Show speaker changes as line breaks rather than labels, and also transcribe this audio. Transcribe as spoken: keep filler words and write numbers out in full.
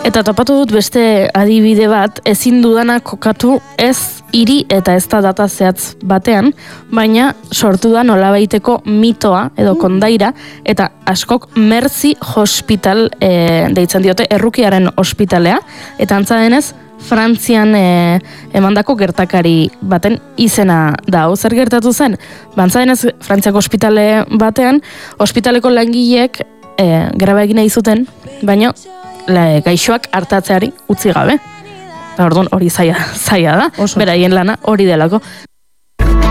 Eta topatu dut beste adibide bat, ezin dudana kokatu ez hiri eta ez da data zehatz batean, baina sortu da nolabaiteko mitoa edo kondaira, eta askok Mercy Hospital e, deitzen diote, errukiaren ospitalea, eta antza denez, Frantzian e, emandako gertakari baten izena da. Hau zer gertatu zen? Bantza denez, Frantziako ospitale batean, ospitaleko langileek e, graba egin nahi zuten, baina la, gaixoak hartatzeari utzi gabe. Eta orduan hori zaila, zaila da, beraien lana hori delako.